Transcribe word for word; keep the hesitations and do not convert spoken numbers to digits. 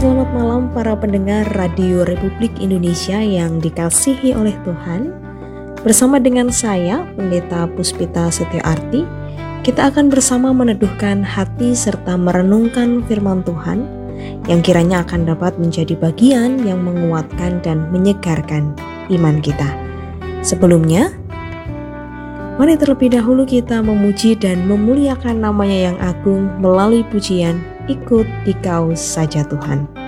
Selamat malam para pendengar Radio Republik Indonesia yang dikasihi oleh Tuhan. Bersama dengan saya, Pendeta Puspita Setiarti, kita akan bersama meneduhkan hati serta merenungkan firman Tuhan yang kiranya akan dapat menjadi bagian yang menguatkan dan menyegarkan iman kita. Sebelumnya, mari terlebih dahulu kita memuji dan memuliakan namanya yang agung melalui pujian Ikut Dikau Saja Tuhan.